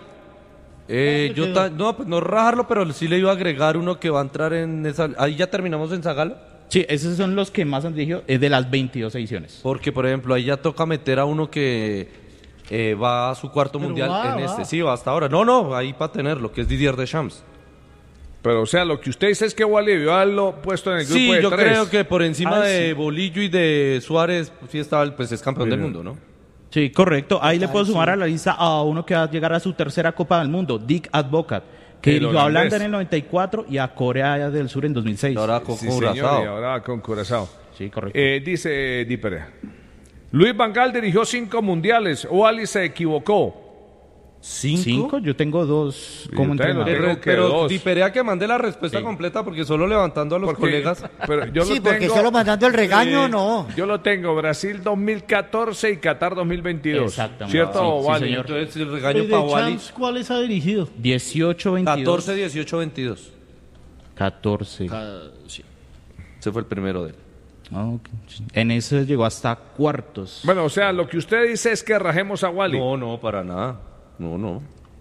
Eh, yo ta- no, pues no rajarlo, pero sí le iba a agregar uno que va a entrar en esa... Ahí ya terminamos en Zagallo. Sí, esos son los que más han dirigido, es de las veintidós ediciones. Porque, por ejemplo, ahí ya toca meter a uno que eh, va a su cuarto Pero mundial va, en va. este. Sí, va hasta ahora. No, no, ahí para tenerlo, que es Didier Deschamps. Pero, o sea, lo que usted dice es que Wally debió haberlo puesto en el grupo Sí, de yo tres. creo que por encima Ah, de sí. Bolillo y de Suárez, pues, sí estaba, el- pues es campeón del mundo, ¿no? Sí, correcto. Ahí le puedo sumar a la lista a uno que va a llegar a su tercera Copa del Mundo, Dick Advocat, que El dirigió a holandés. Holanda en el noventa y cuatro y a Corea del Sur en dos mil seis. Ahora con Sí, Curazao. señor, y ahora con Curazao. Sí, correcto. Eh, dice eh, Di Perea. Luis Van Gaal dirigió cinco mundiales. Wally se equivocó. ¿Cinco? ¿Cinco? Yo tengo dos como usted no entrenador. tiene- Pero, Creo que pero dos. Di Perea que mande la respuesta Sí. completa porque solo levantando a los Porque- colegas. Pero yo Sí, lo porque tengo, solo mandando el regaño, eh, no. Yo lo tengo, Brasil dos mil catorce y Qatar dos mil veintidós. Exactamente. ¿Cierto, Sí, sí, Wally? señor. Entonces el ¿Y regaño de para Wally. Champs cuáles ha dirigido? dieciocho, veintidós. catorce, dieciocho, veintidós. catorce. Ese fue el primero de él. Ah, ok. En ese llegó hasta cuartos. Bueno, o sea, lo que usted dice es que rajemos a Wally. No, no, para nada. No, no.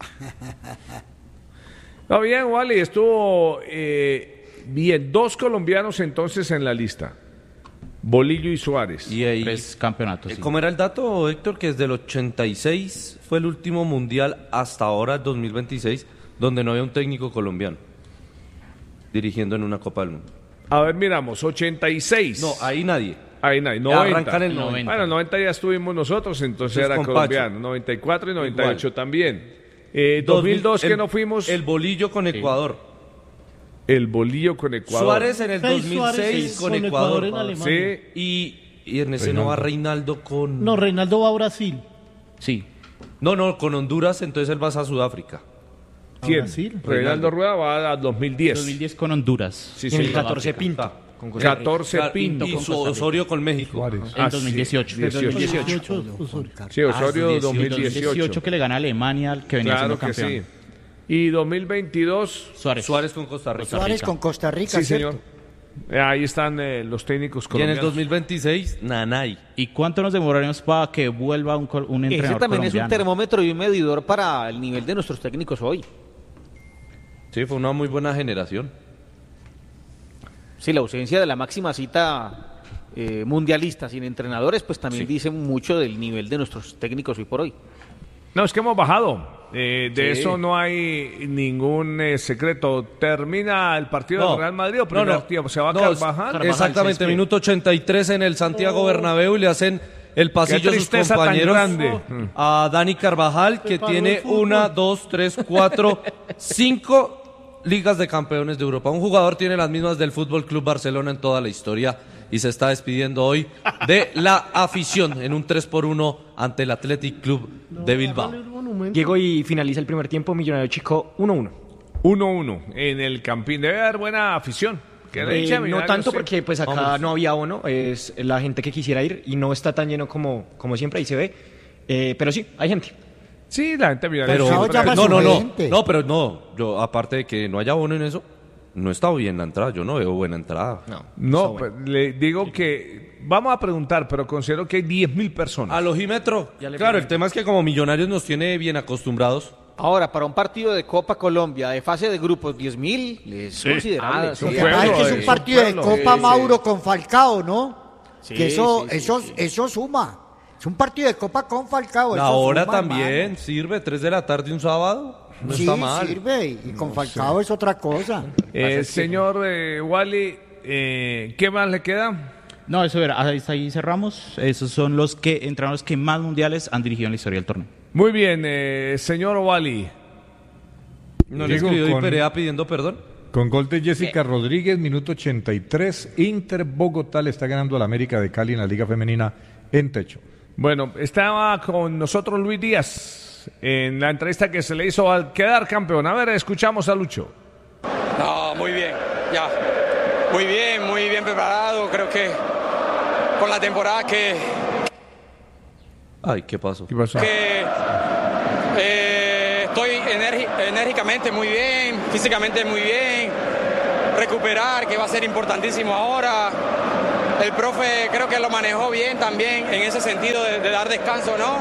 Está bien, Wally, estuvo eh, bien. Dos colombianos entonces en la lista. Bolillo y Suárez. Y ahí, Tres campeonatos. eh, sí. ¿cómo era el dato, Héctor? Que desde el ochenta y seis fue el último mundial hasta ahora, dos mil veintiséis, donde no había un técnico colombiano dirigiendo en una Copa del Mundo. A ver, miramos, ochenta y seis. No, ahí nadie. Ahí no hay, noventa. Arrancan el noventa. Bueno, noventa ya estuvimos nosotros, entonces Entonces, era con colombiano. Pacho. noventa y cuatro y noventa y ocho Igual. también. Eh, dos mil dos el- que no fuimos. El bolillo con Ecuador. El bolillo con Ecuador. Suárez en el Seis dos mil seis Suárez con, con Ecuador. Ecuador en Alemania. Sí. Y, y en ese no va Reinaldo con... No, Reinaldo va a Brasil. Sí. No, no, con Honduras, entonces él va a Sudáfrica. ¿Quién? Brasil. Reinaldo Rueda va a dos mil diez. dos mil diez con Honduras. Sí, En el sí. catorce Pinto. Con Costa Rica. catorce Claro, Pinto. y, y con su Costa Rica. Osorio con México. En Ah, dos mil sí, dieciocho. dieciocho. dieciocho, Osorio. Sí, Osorio Ah, dos mil dos mil dieciocho. dieciocho que le gana a Alemania, al que venía Claro siendo que campeón. sí. Y dos mil veintidós. Suárez. Suárez con Costa Rica. Suárez con Costa Rica, Sí, ¿cierto? señor. Eh, Ahí están eh, los técnicos Y en el colombianos. dos mil veintiséis, Nanay. ¿Y cuánto nos demoraremos para que vuelva un, col- un entrenador Ese también es un colombiano? termómetro y un medidor para el nivel de nuestros técnicos hoy. Sí, fue una muy buena generación. Sí, la ausencia de la máxima cita eh, mundialista sin entrenadores, pues también dice mucho del nivel de nuestros técnicos hoy por hoy. No, es que hemos bajado. Eh, de Sí. eso no hay ningún eh, secreto. ¿Termina el partido No. del Real Madrid o No, primer no. tiempo? ¿Se va a No, Carvajal? Exactamente, minuto ochenta y tres en el Santiago Bernabéu y le hacen el pasillo a sus tristeza tan compañeros grande. a Dani Carvajal, que Preparó tiene el fútbol. una, dos, tres, cuatro, cinco ligas de campeones de Europa. Un jugador tiene las mismas del Fútbol Club Barcelona en toda la historia y se está despidiendo hoy de la afición en un tres por uno ante el Athletic Club de Bilbao. Llegó y finaliza el primer tiempo, Millonario Chico uno uno. uno uno en el Campín. Debe haber buena afición. Eh, no tanto porque pues acá Vamos. no había abono, es la gente que quisiera ir y no está tan lleno como, como siempre, ahí se ve, eh, pero sí, hay gente. Sí, la gente mira. Pero, no, no, no, no, no, pero no, yo aparte de que no haya abono en eso, no está bien la entrada, yo no veo buena entrada. No, no pues, le digo que vamos a preguntar, pero considero que hay diez mil personas. A los Ojímetro, claro, el tema es que como Millonarios nos tiene bien acostumbrados. Ahora, para un partido de Copa Colombia, de fase de grupos, diez mil es sí. considerable. Ah, sí. Lo que pasa es que es un partido de Copa, sí, Mauro, con Falcao, ¿no? Sí, que eso, sí, sí, eso, sí. eso suma. Es un partido de Copa con Falcao. La hora también hermano. Sirve, tres de la tarde un sábado. No sí, está mal. Sirve, y con no Falcao sé. Es otra cosa. Eh, señor eh, Wally, eh, ¿qué más le queda? No, eso era, hasta ahí cerramos. Esos son los que entrenadores que más mundiales han dirigido en la historia del torneo. Muy bien, eh, señor Wally. ¿No le escribió con... Perea pidiendo perdón? Con gol de Jessica Rodríguez, minuto ochenta y tres, Inter Bogotá le está ganando a la América de Cali en la Liga Femenina en techo. Bueno, estaba con nosotros Luis Díaz en la entrevista que se le hizo al quedar campeón. A ver, escuchamos a Lucho. No, muy bien, ya. Muy bien, muy bien preparado. Creo que con la temporada que... Ay, ¿qué pasó? ¿Qué pasó? Que eh, estoy enérgi- enérgicamente muy bien, físicamente muy bien. Recuperar, que va a ser importantísimo ahora. El profe creo que lo manejó bien también en ese sentido de, de dar descanso, ¿no?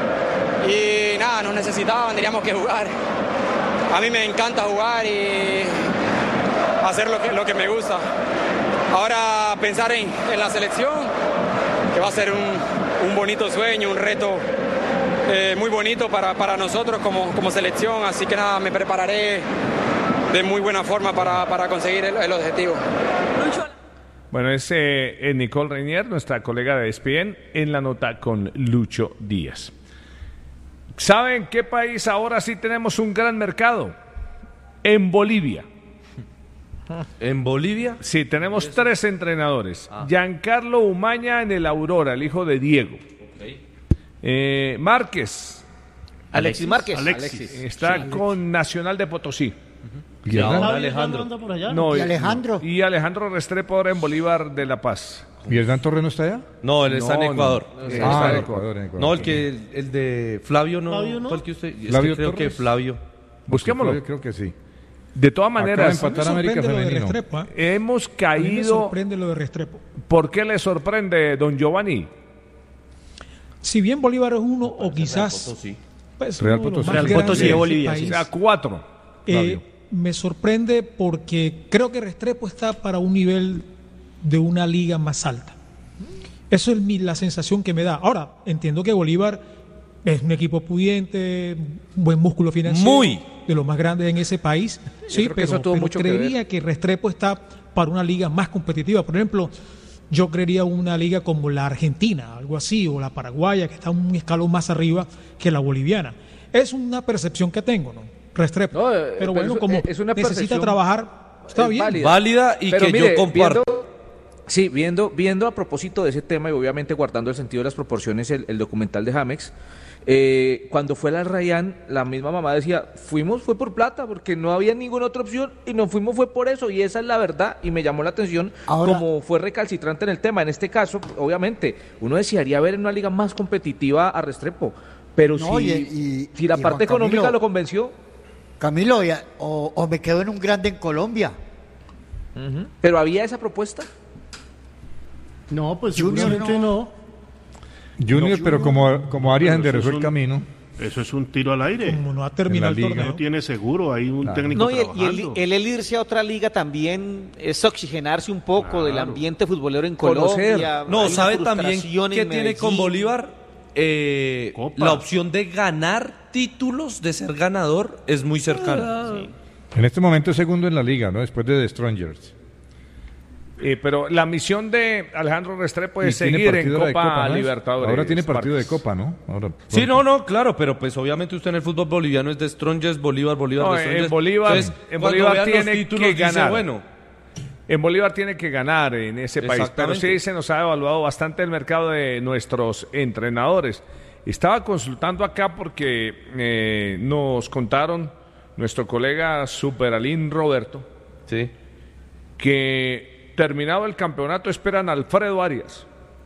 Y nada, nos necesitaban, teníamos que jugar. A mí me encanta jugar y hacer lo que, lo que me gusta. Ahora pensar en, en la selección, que va a ser un, un bonito sueño, un reto eh, muy bonito para, para nosotros como, como selección. Así que nada, me prepararé de muy buena forma para, para conseguir el, el objetivo. Bueno, es eh, Nicole Reinier, nuestra colega de E S P N, en la nota con Lucho Díaz. ¿Saben qué país ahora sí tenemos un gran mercado? En Bolivia. ¿En Bolivia? Sí, tenemos tres entrenadores. Ah. Giancarlo Umaña en el Aurora, el hijo de Diego. Okay. Eh, Márquez. Alexis Márquez. Alexis. Está sí, con Nacional de Potosí. Uh-huh. ¿Y Alejandro? No, ¿Y Alejandro? Y Alejandro Restrepo ahora en Bolívar de La Paz. ¿Y Hernán Torres no está allá? No, él está no, en Ecuador. No, ah, está en Ecuador, en Ecuador. No, el que el, el de Flavio no. ¿Flavio no? ¿Fue el que usted? Flavio es que creo Torres. que Flavio. Busquémoslo. Yo creo que sí. De todas maneras, empatar América Femenino. Restrepo, ¿eh? Hemos caído. A mí me sorprende lo de Restrepo. ¿Por qué le sorprende, don Giovanni? Si bien Bolívar es uno o quizás pues, Real uno de los Potosí. más Real Potosí de grandes Bolivia, país, O sea, cuatro. eh, me sorprende porque creo que Restrepo está para un nivel de una liga más alta. Eso es mi, la sensación que me da. Ahora, entiendo que Bolívar es un equipo pudiente, un buen músculo financiero, Muy. de los más grandes en ese país. Yo Sí, creo que pero, eso tuvo pero mucho que creería ver. que Restrepo está para una liga más competitiva. Por ejemplo, yo creería una liga como la Argentina, algo así, o la Paraguaya, que está un escalón más arriba que la boliviana. Es una percepción que tengo, ¿no? Restrepo. No, eh, pero pero bueno, es- como es una necesita percepción- trabajar, está es bien. válida. Válida y Pero que mire, yo comparto. viendo- sí, viendo, viendo a propósito de ese tema y obviamente guardando el sentido de las proporciones el, el documental de Jamex, eh, cuando fue al Rayán, la misma mamá decía, fuimos fue por plata, porque no había ninguna otra opción y nos fuimos fue por eso, y esa es la verdad, y me llamó la atención Ahora- como fue recalcitrante en el tema. En este caso, obviamente, uno desearía ver en una liga más competitiva a Restrepo, pero No, si, y- y- si la y parte Juan económica Camilo- lo convenció, Camilo, ya- o, o me quedo en un grande en Colombia. pero había esa propuesta. No, pues Junior seguramente no. no. Junior, pero como, como Arias Pero eso enderezó es el un- camino. Eso es un tiro al aire. Como no ha terminado En el la liga. torneo. No tiene seguro, hay un Claro. técnico No, y el, y trabajando. el- el- el irse a otra liga también es oxigenarse un poco Claro. del ambiente futbolero en Conocer. Colombia. No, Hay una ¿sabe también frustración qué en tiene con Medellín. Bolívar? Eh, Copa. la opción de ganar títulos, de ser ganador, es muy cercana. En este momento es segundo en la liga, ¿no? Después de The Strangers. Eh, pero la misión de Alejandro Restrepo Y es tiene seguir en partido de Copa, Copa, ¿no es? Libertadores. Ahora tiene partido Marcos. de Copa, ¿no? Ahora, Sí, no, no, claro, pero pues obviamente usted en el fútbol boliviano es de Strongest, Bolívar, Bolívar, No, de en Strongest. Bolívar- Entonces, en cuando Bolívar vean los tiene títulos, que dice, ganar. bueno, En Bolívar tiene que ganar en ese país, pero sí se nos ha evaluado bastante el mercado de nuestros entrenadores. Estaba consultando acá porque eh, nos contaron nuestro colega Superalín Roberto, sí, que terminado el campeonato esperan a Alfredo Arias.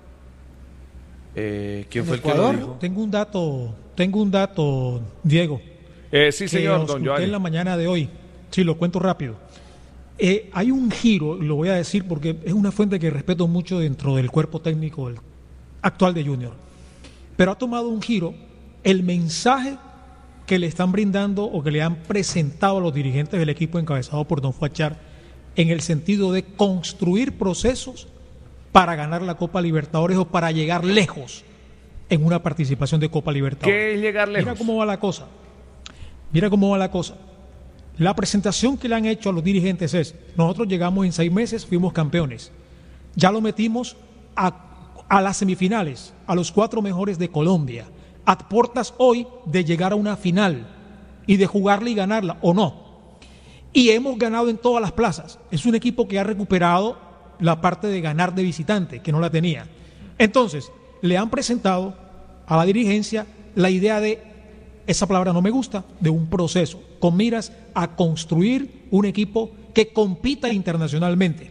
Eh, ¿Quién fue el que lo dijo? Tengo un dato, tengo un dato, Diego. Eh, sí, señor, que don Giovanni. En la mañana de hoy, sí, lo cuento rápido. Eh, hay un giro, lo voy a decir porque es una fuente que respeto mucho dentro del cuerpo técnico del actual de Junior, pero ha tomado un giro el mensaje que le están brindando o que le han presentado a los dirigentes del equipo encabezado por don Fuachar en el sentido de construir procesos para ganar la Copa Libertadores o para llegar lejos en una participación de Copa Libertadores. ¿Qué es llegar lejos? Mira cómo va la cosa. Mira cómo va la cosa. La presentación que le han hecho a los dirigentes es, nosotros llegamos en seis meses, fuimos campeones. Ya lo metimos a, a las semifinales, a los cuatro mejores de Colombia. A puertas hoy de llegar a una final y de jugarla y ganarla, o no. Y hemos ganado en todas las plazas. Es un equipo que ha recuperado la parte de ganar de visitante, que no la tenía. Entonces, le han presentado a la dirigencia la idea de, esa palabra no me gusta, de un proceso, con miras a construir un equipo que compita internacionalmente.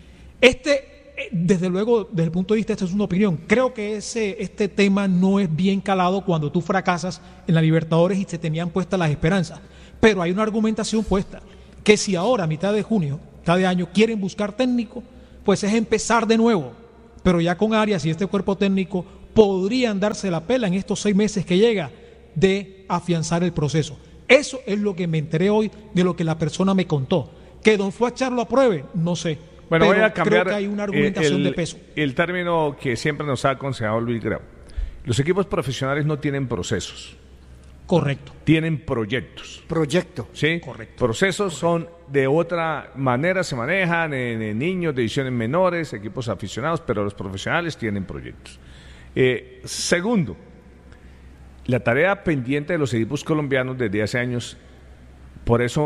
Este, desde luego, desde el punto de vista, esta es una opinión, creo que ese, este tema no es bien calado cuando tú fracasas en la Libertadores y se tenían puestas las esperanzas, pero hay una argumentación puesta, que si ahora, a mitad de junio, cada año, quieren buscar técnico, pues es empezar de nuevo, pero ya con Arias y este cuerpo técnico podrían darse la pela en estos seis meses que llega de afianzar el proceso. Eso es lo que me enteré hoy de lo que la persona me contó. Que don Fuachar lo apruebe, no sé. Bueno, pero voy a cambiar creo que hay una argumentación el, de peso. El término que siempre nos ha aconsejado Luis Grau. Los equipos profesionales no tienen procesos. Correcto. Tienen proyectos. Proyecto. Sí. Correcto. Procesos son de otra manera, se manejan en, en niños, divisiones menores, equipos aficionados, pero los profesionales tienen proyectos. Eh, segundo, la tarea pendiente de los equipos colombianos desde hace años, por eso